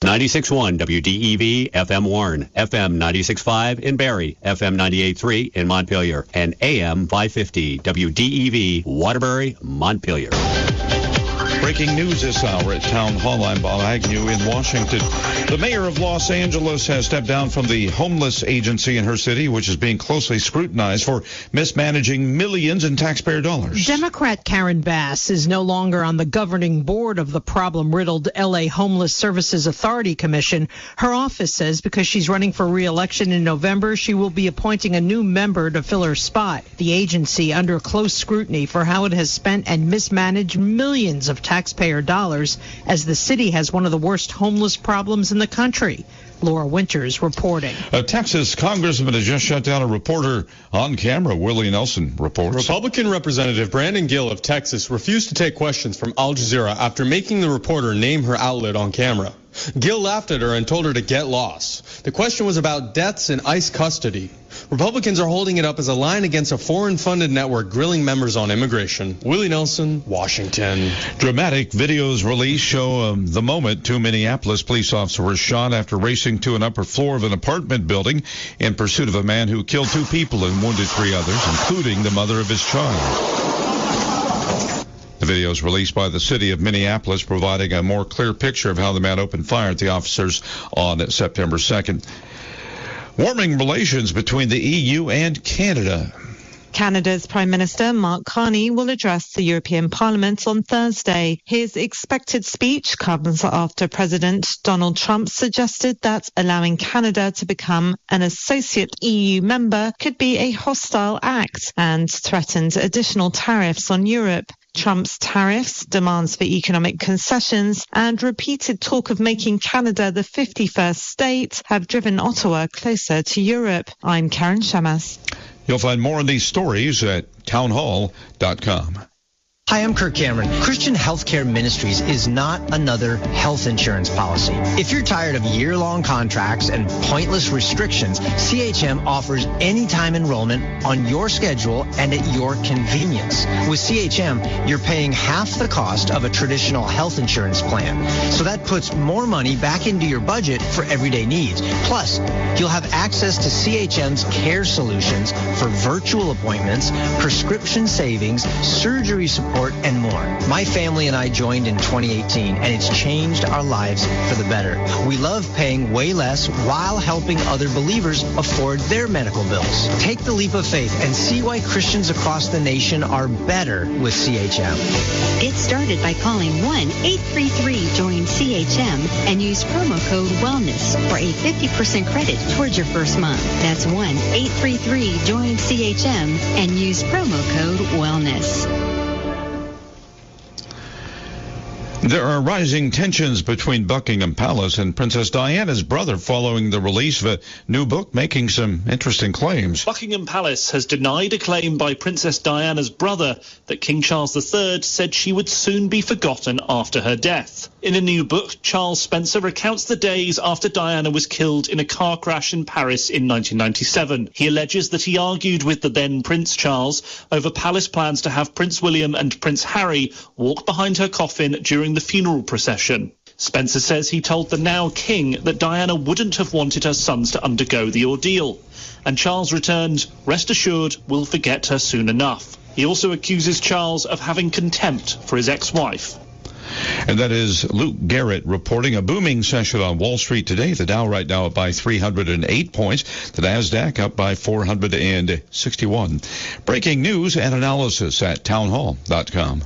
96.1 WDEV FM Warren, FM 96.5 in Barrie, FM 98.3 in Montpelier, and AM 550 WDEV Waterbury, Montpelier. Breaking news this hour at Town Hall. I'm Bob Agnew in Washington. The mayor of Los Angeles has stepped down from the homeless agency in her city, which is being closely scrutinized for mismanaging millions in taxpayer dollars. Democrat Karen Bass is no longer on the governing board of the problem-riddled L.A. Homeless Services Authority Commission. Her office says because she's running for re-election in November, she will be appointing a new member to fill her spot. The agency under close scrutiny for how it has spent and mismanaged millions of taxpayer dollars, as the city has one of the worst homeless problems in the country. Laura Winters reporting. A Texas congressman has just shut down a reporter on camera. Willie Nelson reports. Republican Representative Brandon Gill of Texas refused to take questions from Al Jazeera after making the reporter name her outlet on camera. Gill laughed at her and told her to get lost. The question was about deaths in ICE custody. Republicans are holding it up as a line against a foreign-funded network grilling members on immigration. Willie Nelson, Washington. Dramatic videos released show the moment two Minneapolis police officers were shot after racing to an upper floor of an apartment building in pursuit of a man who killed two people and wounded three others, including the mother of his child. The videos released by the city of Minneapolis providing a more clear picture of how the man opened fire at the officers on September 2nd. Warming relations between the EU and Canada. Canada's Prime Minister Mark Carney will address the European Parliament on Thursday. His expected speech comes after President Donald Trump suggested that allowing Canada to become an associate EU member could be a hostile act and threatened additional tariffs on Europe. Trump's tariffs, demands for economic concessions, and repeated talk of making Canada the 51st state have driven Ottawa closer to Europe. I'm Karen Shamas. You'll find more on these stories at townhall.com. Hi, I'm Kirk Cameron. Christian Healthcare Ministries is not another health insurance policy. If you're tired of year-long contracts and pointless restrictions, CHM offers anytime enrollment on your schedule and at your convenience. With CHM, you're paying half the cost of a traditional health insurance plan. So that puts more money back into your budget for everyday needs. Plus, you'll have access to CHM's care solutions for virtual appointments, prescription savings, surgery support, and more. My family and I joined in 2018, and it's changed our lives for the better. We love paying way less while helping other believers afford their medical bills. Take the leap of faith and see why Christians across the nation are better with CHM. Get started by calling 1-833-JOIN-CHM and use promo code WELLNESS for a 50% credit towards your first month. That's 1-833-JOIN-CHM and use promo code WELLNESS. There are rising tensions between Buckingham Palace and Princess Diana's brother following the release of a new book making some interesting claims. Buckingham Palace has denied a claim by Princess Diana's brother that King Charles III said she would soon be forgotten after her death. In a new book, Charles Spencer recounts the days after Diana was killed in a car crash in Paris in 1997. He alleges that he argued with the then Prince Charles over palace plans to have Prince William and Prince Harry walk behind her coffin during the funeral procession. Spencer says he told the now king that Diana wouldn't have wanted her sons to undergo the ordeal. And Charles returned, "Rest assured, we'll forget her soon enough." He also accuses Charles of having contempt for his ex-wife. And that is Luke Garrett reporting. A booming session on Wall Street today. The Dow right now up by 308 points. The NASDAQ up by 461. Breaking news and analysis at townhall.com.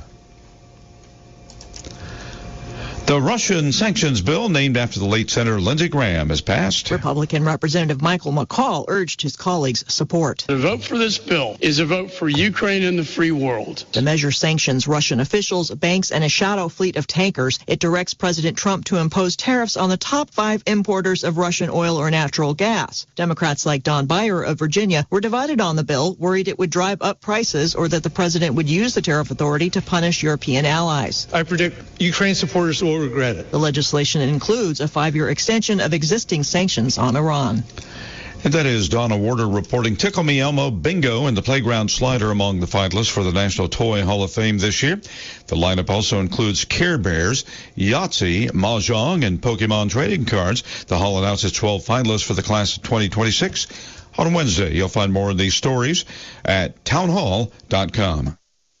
The Russian sanctions bill, named after the late Senator Lindsey Graham, has passed. Republican Representative Michael McCall urged his colleagues' support. The vote for this bill is a vote for Ukraine and the free world. The measure sanctions Russian officials, banks, and a shadow fleet of tankers. It directs President Trump to impose tariffs on the top 5 importers of Russian oil or natural gas. Democrats like Don Beyer of Virginia were divided on the bill, worried it would drive up prices or that the president would use the tariff authority to punish European allies. I predict Ukraine supporters will regret it. The legislation includes a 5-year extension of existing sanctions on Iran. And that is Donna Warder reporting. Tickle Me Elmo, Bingo, and the Playground Slider among the finalists for the National Toy Hall of Fame this year. The lineup also includes Care Bears, Yahtzee, Mahjong, and Pokemon trading cards. The Hall announces 12 finalists for the class of 2026 on Wednesday. You'll find more of these stories at townhall.com.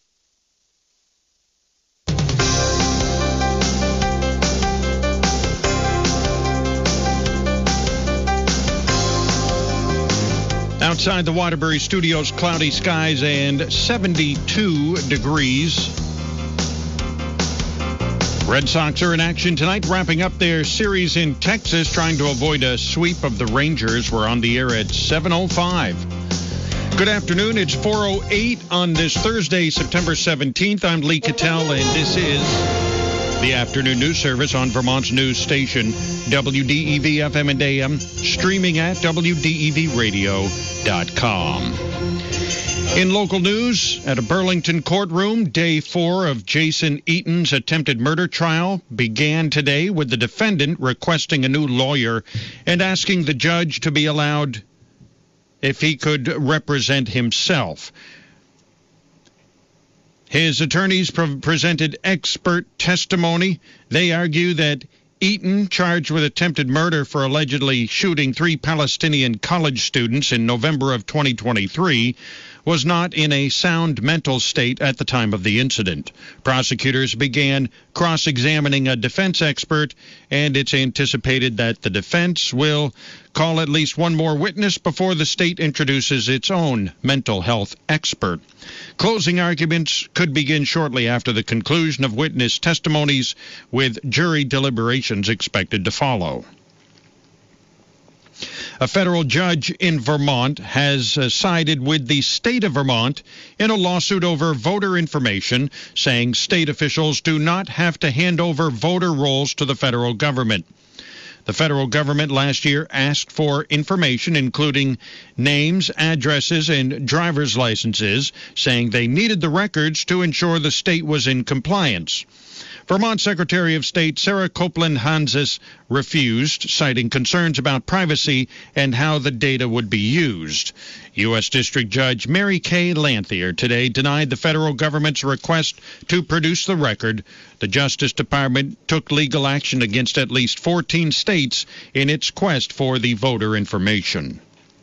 Outside the Waterbury Studios, cloudy skies and 72 degrees. Red Sox are in action tonight, wrapping up their series in Texas, trying to avoid a sweep of the Rangers. We're on the air at 7:05. Good afternoon. It's 4:08 on this Thursday, September 17th. I'm Lee Cattell, and this is the afternoon news service on Vermont's news station, WDEV FM and AM, streaming at WDEVradio.com. In local news, at a Burlington courtroom, day 4 of Jason Eaton's attempted murder trial began today with the defendant requesting a new lawyer and asking the judge to be allowed if he could represent himself. His attorneys presented expert testimony. They argue that Eaton, charged with attempted murder for allegedly shooting 3 Palestinian college students in November of 2023, was not in a sound mental state at the time of the incident. Prosecutors began cross-examining a defense expert, and it's anticipated that the defense will call at least one more witness before the state introduces its own mental health expert. Closing arguments could begin shortly after the conclusion of witness testimonies, with jury deliberations expected to follow. A federal judge in Vermont has sided with the state of Vermont in a lawsuit over voter information, saying state officials do not have to hand over voter rolls to the federal government. The federal government last year asked for information, including names, addresses, and driver's licenses, saying they needed the records to ensure the state was in compliance. Vermont Secretary of State Sarah Copeland-Hanzis refused, citing concerns about privacy and how the data would be used. U.S. District Judge Mary Kay Lanthier today denied the federal government's request to produce the record. The Justice Department took legal action against at least 14 states in its quest for the voter information.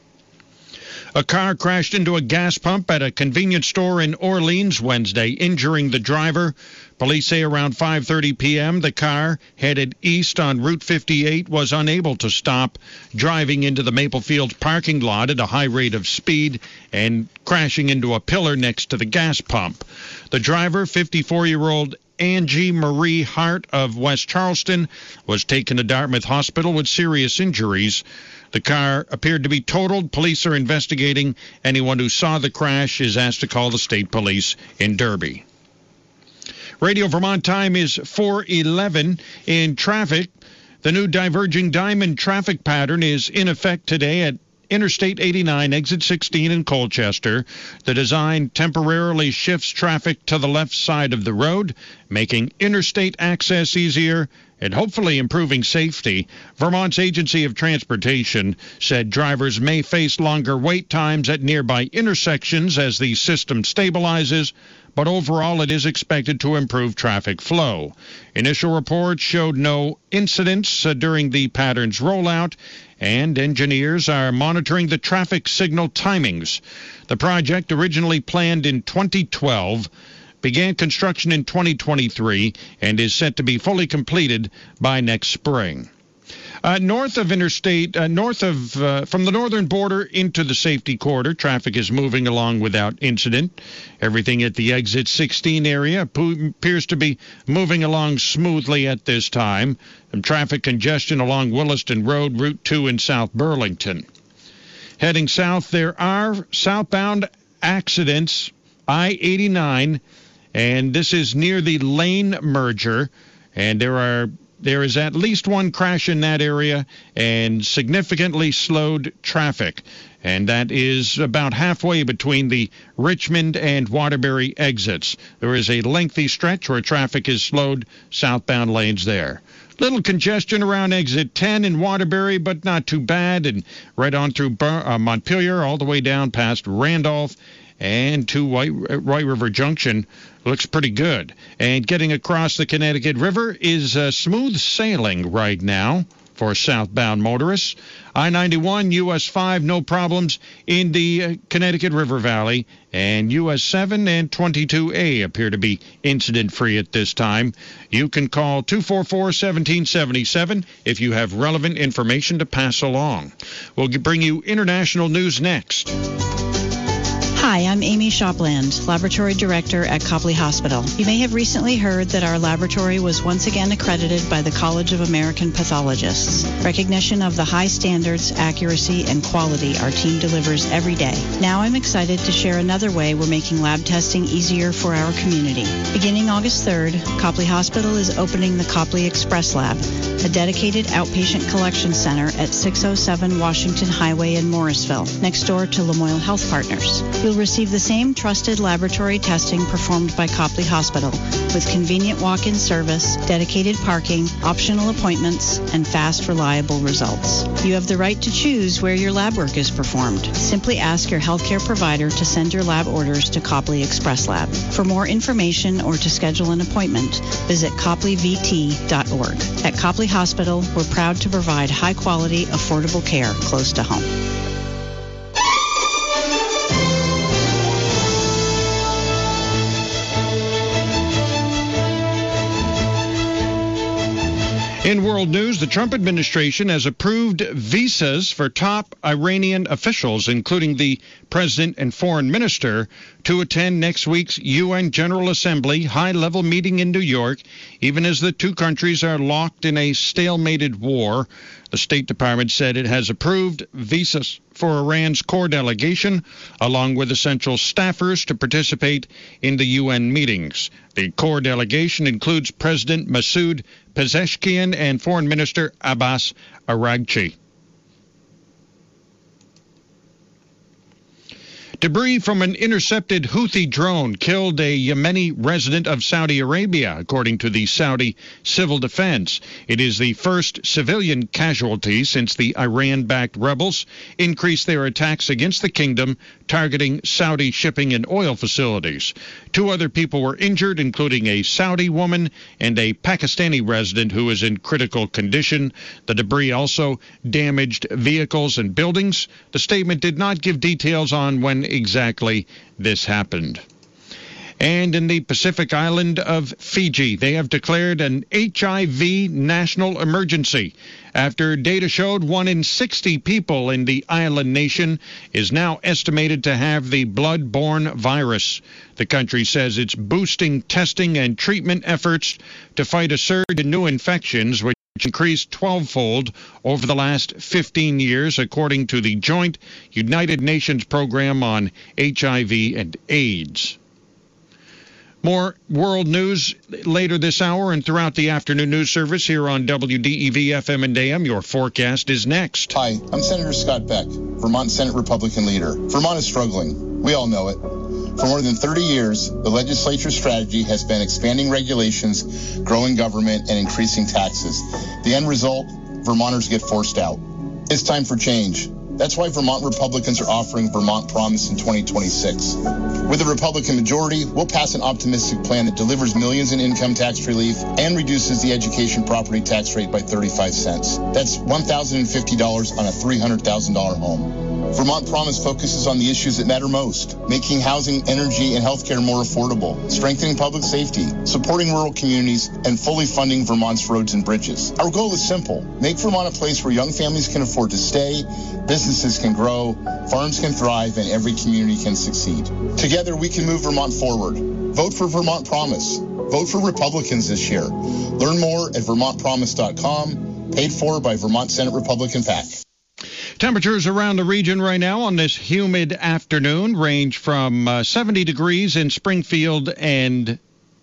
A car crashed into a gas pump at a convenience store in Orleans Wednesday, injuring the driver. Police say around 5:30 p.m., the car, headed east on Route 58, was unable to stop, driving into the Maplefield parking lot at a high rate of speed and crashing into a pillar next to the gas pump. The driver, 54-year-old Angie Marie Hart of West Charleston, was taken to Dartmouth Hospital with serious injuries. The car appeared to be totaled. Police are investigating. Anyone who saw the crash is asked to call the state police in Derby. Radio Vermont time is 4:11. In traffic, the new diverging diamond traffic pattern is in effect today at Interstate 89, exit 16 in Colchester. The design temporarily shifts traffic to the left side of the road, making interstate access easier and hopefully improving safety. Vermont's Agency of Transportation said drivers may face longer wait times at nearby intersections as the system stabilizes, but overall it is expected to improve traffic flow. Initial reports showed no incidents during the pattern's rollout, and engineers are monitoring the traffic signal timings. The project, originally planned in 2012, began construction in 2023 and is set to be fully completed by next spring. North of interstate, from the northern border into the safety corridor, traffic is moving along without incident. Everything at the exit 16 area appears to be moving along smoothly at this time. Some traffic congestion along Williston Road, Route 2 in South Burlington. Heading south, there are southbound accidents, I-89, and this is near the lane merger, and there are there is at least one crash in that area and significantly slowed traffic. And that is about halfway between the Richmond and Waterbury exits. There is a lengthy stretch where traffic is slowed, southbound lanes there. Little congestion around exit 10 in Waterbury, but not too bad. And right on through Montpelier, all the way down past Randolph and to White River Junction. Looks pretty good. And getting across the Connecticut River is smooth sailing right now for southbound motorists. I-91, US 5, no problems in the Connecticut River Valley. And US 7 and 22A appear to be incident-free at this time. You can call 244-1777 if you have relevant information to pass along. We'll bring you international news next. Hi, I'm Amy Shopland, Laboratory Director at Copley Hospital. You may have recently heard that our laboratory was once again accredited by the College of American Pathologists. Recognition of the high standards, accuracy, and quality our team delivers every day. Now I'm excited to share another way we're making lab testing easier for our community. Beginning August 3rd, Copley Hospital is opening the Copley Express Lab, a dedicated outpatient collection center at 607 Washington Highway in Morrisville, next door to Lamoille Health Partners. You'll receive the same trusted laboratory testing performed by Copley Hospital, with convenient walk-in service, dedicated parking, optional appointments, and fast, reliable results. You have the right to choose where your lab work is performed. Simply ask your healthcare provider to send your lab orders to Copley Express Lab. For more information or to schedule an appointment, visit copleyvt.org. At Copley Hospital, we're proud to provide high-quality, affordable care close to home. In world news, the Trump administration has approved visas for top Iranian officials, including the president and foreign minister, to attend next week's UN General Assembly high-level meeting in New York, even as the two countries are locked in a stalemated war. The State Department said it has approved visas for Iran's core delegation, along with essential staffers to participate in the UN meetings. The core delegation includes President Masoud Pezeshkian and Foreign Minister Abbas Araghchi. Debris from an intercepted Houthi drone killed a Yemeni resident of Saudi Arabia, according to the Saudi Civil Defense. It is the first civilian casualty since the Iran-backed rebels increased their attacks against the kingdom, targeting Saudi shipping and oil facilities. Two other people were injured, including a Saudi woman and a Pakistani resident who is in critical condition. The debris also damaged vehicles and buildings. The statement did not give details on when exactly this happened. And in the Pacific island of Fiji, they have declared an HIV national emergency after data showed 1 in 60 people in the island nation is now estimated to have the blood-borne virus. The country says it's boosting testing and treatment efforts to fight a surge in new infections, which increased 12-fold over the last 15 years, according to the joint United Nations program on HIV and AIDS. More world news later this hour and throughout the afternoon news service here on WDEV FM and AM. Your forecast is next. Hi, I'm Senator Scott Beck, Vermont Senate Republican leader. Vermont is struggling. We all know it. For more than 30 years, the legislature's strategy has been expanding regulations, growing government, and increasing taxes. The end result, Vermonters get forced out. It's time for change. That's why Vermont Republicans are offering Vermont Promise in 2026. With a Republican majority, we'll pass an optimistic plan that delivers millions in income tax relief and reduces the education property tax rate by 35 cents. That's $1,050 on a $300,000 home. Vermont Promise focuses on the issues that matter most, making housing, energy, and healthcare more affordable, strengthening public safety, supporting rural communities, and fully funding Vermont's roads and bridges. Our goal is simple: make Vermont a place where young families can afford to stay, businesses can grow, farms can thrive, and every community can succeed. Together, we can move Vermont forward. Vote for Vermont Promise. Vote for Republicans this year. Learn more at vermontpromise.com, paid for by Vermont Senate Republican PAC. Temperatures around the region right now on this humid afternoon range from 70 degrees in Springfield and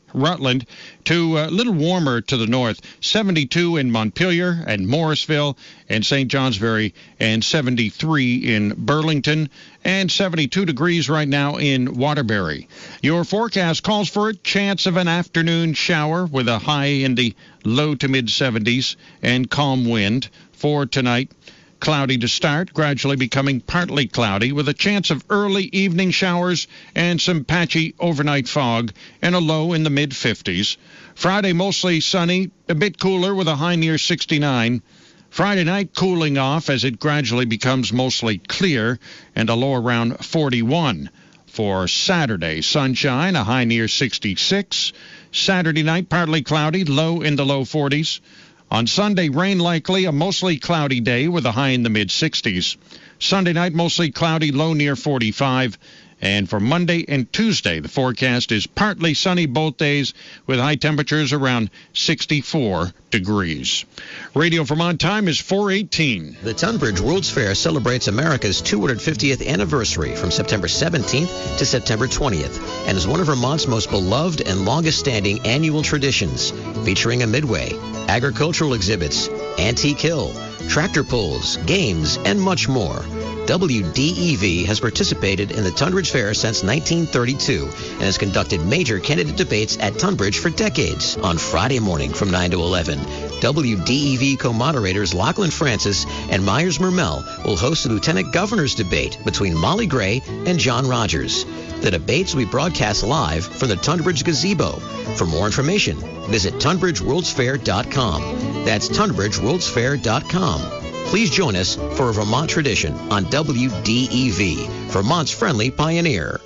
Rutland, to a little warmer to the north, 72 in Montpelier and Morrisville and St. Johnsbury, and 73 in Burlington, and 72 degrees right now in Waterbury. Your forecast calls for a chance of an afternoon shower with a high in the low to mid-70s and calm wind for tonight. Cloudy to start, gradually becoming partly cloudy with a chance of early evening showers and some patchy overnight fog and a low in the mid-50s. Friday, mostly sunny, a bit cooler with a high near 69. Friday night cooling off as it gradually becomes mostly clear and a low around 41. For Saturday, sunshine, a high near 66. Saturday night, partly cloudy, low in the low 40s. On Sunday, rain likely, a mostly cloudy day with a high in the mid-60s. Sunday night, mostly cloudy, low near 45. And for Monday and Tuesday, the forecast is partly sunny both days with high temperatures around 64 degrees. Radio Vermont time is 4:18. The Tunbridge World's Fair celebrates America's 250th anniversary from September 17th to September 20th and is one of Vermont's most beloved and longest-standing annual traditions, featuring a midway, agricultural exhibits, antique hill, tractor pulls, games, and much more. WDEV has participated in the Tunbridge Fair since 1932 and has conducted major candidate debates at Tunbridge for decades. On Friday morning from 9 to 11, WDEV co-moderators Lachlan Francis and Myers Mermel will host the Lieutenant Governor's debate between Molly Gray and John Rogers. The debates will be broadcast live from the Tunbridge Gazebo. For more information, visit TunbridgeWorldsFair.com. That's TunbridgeWorldsFair.com. Please join us for a Vermont tradition on WDEV, Vermont's friendly pioneer.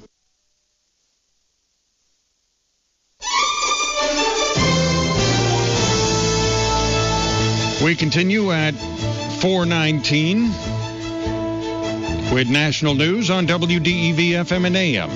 We continue at 4:19 with national news on WDEV FM and AM.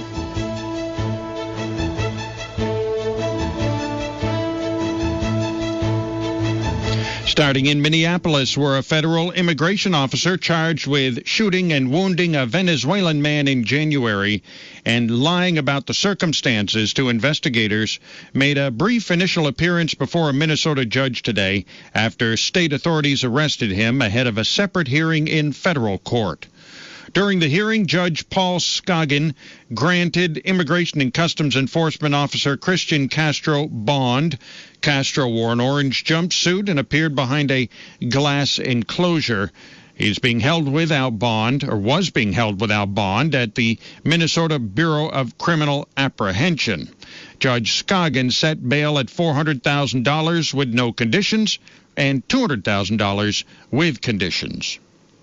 Starting in Minneapolis, where a federal immigration officer charged with shooting and wounding a Venezuelan man in January and lying about the circumstances to investigators made a brief initial appearance before a Minnesota judge today after state authorities arrested him ahead of a separate hearing in federal court. During the hearing, Judge Paul Scoggin granted Immigration and Customs Enforcement Officer Christian Castro bond. Castro wore an orange jumpsuit and appeared behind a glass enclosure. He's being held without bond, or was being held without bond, at the Minnesota Bureau of Criminal Apprehension. Judge Scoggin set bail at $400,000 with no conditions and $200,000 with conditions.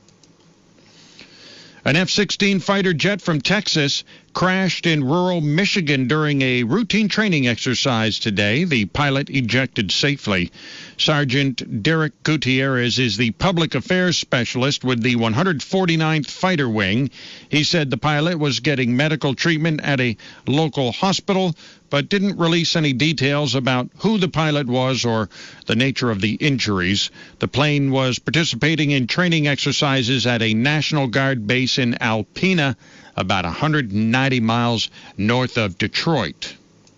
An F-16 fighter jet from Texas crashed in rural Michigan during a routine training exercise today. The pilot ejected safely. Sergeant Derek Gutierrez is the public affairs specialist with the 149th Fighter Wing. He said the pilot was getting medical treatment at a local hospital, but didn't release any details about who the pilot was or the nature of the injuries. The plane was participating in training exercises at a National Guard base in Alpena, about 190 miles north of Detroit.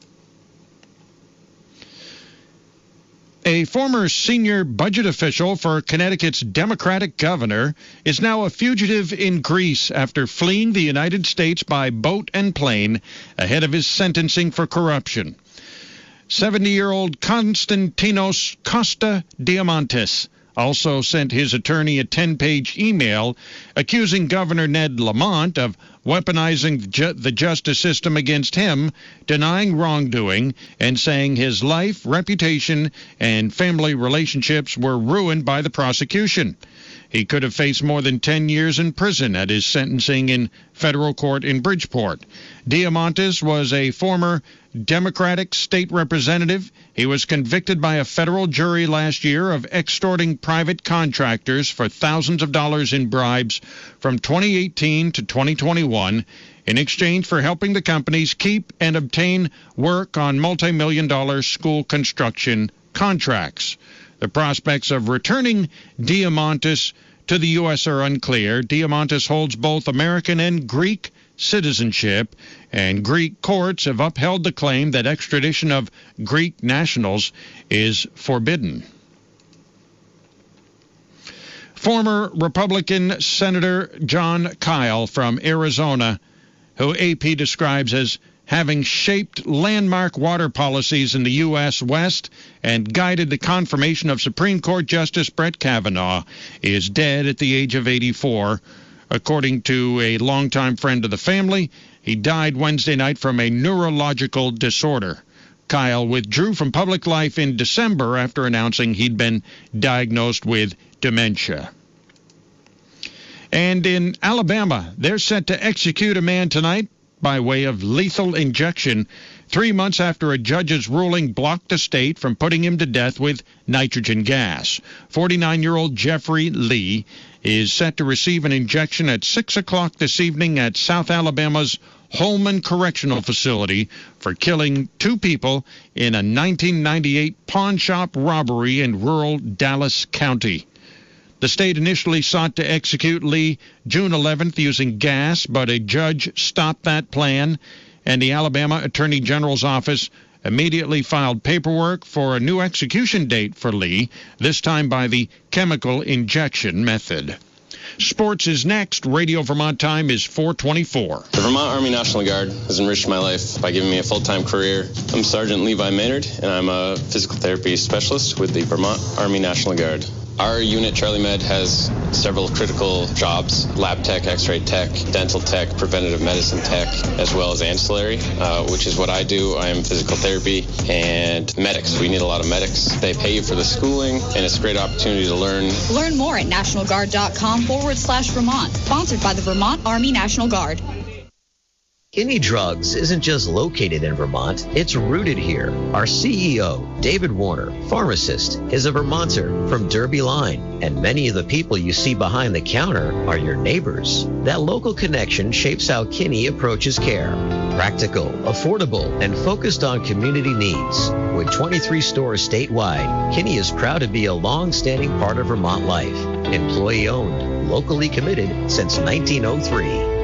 A former senior budget official for Connecticut's Democratic governor is now a fugitive in Greece after fleeing the United States by boat and plane ahead of his sentencing for corruption. 70-year-old Konstantinos Kostadiamantis also sent his attorney a 10-page email accusing Governor Ned Lamont of weaponizing the justice system against him, denying wrongdoing, and saying his life, reputation, and family relationships were ruined by the prosecution. He could have faced more than 10 years in prison at his sentencing in federal court in Bridgeport. Diamantis was a former Democratic state representative. He was convicted by a federal jury last year of extorting private contractors for thousands of dollars in bribes from 2018 to 2021 in exchange for helping the companies keep and obtain work on multi-million-dollar school construction contracts. The prospects of returning Diamantis to the U.S. are unclear. Diamantis holds both American and Greek citizenship, and Greek courts have upheld the claim that extradition of Greek nationals is forbidden. Former Republican Senator Jon Kyl from Arizona, who AP describes as having shaped landmark water policies in the U.S. West and guided the confirmation of Supreme Court Justice Brett Kavanaugh, is dead at the age of 84. According to a longtime friend of the family, he died Wednesday night from a neurological disorder. Kyl withdrew from public life in December after announcing he'd been diagnosed with dementia. And in Alabama, they're set to execute a man tonight by way of lethal injection 3 months after a judge's ruling blocked the state from putting him to death with nitrogen gas. 49-year-old Jeffrey Lee is set to receive an injection at 6 o'clock this evening at South Alabama's Holman Correctional Facility for killing 2 people in a 1998 pawn shop robbery in rural Dallas County. The state initially sought to execute Lee June 11th using gas, but a judge stopped that plan, and the Alabama Attorney General's office immediately filed paperwork for a new execution date for Lee, this time by the chemical injection method. Sports is next. Radio Vermont time is 4:24. The Vermont Army National Guard has enriched my life by giving me a full-time career. I'm Sergeant Levi Maynard, and I'm a physical therapy specialist with the Vermont Army National Guard. Our unit, Charlie Med, has several critical jobs: lab tech, x-ray tech, dental tech, preventative medicine tech, as well as ancillary, which is what I do. I am physical therapy and medics. We need a lot of medics. They pay you for the schooling, and it's a great opportunity to learn. Learn more at nationalguard.com/Vermont. Sponsored by the Vermont Army National Guard. Kinney Drugs isn't just located in Vermont, it's rooted here. Our CEO, David Warner, pharmacist, is a Vermonter from Derby Line, and many of the people you see behind the counter are your neighbors. That local connection shapes how Kinney approaches care. Practical, affordable, and focused on community needs. With 23 stores statewide, Kinney is proud to be a long-standing part of Vermont life. Employee-owned, locally committed since 1903.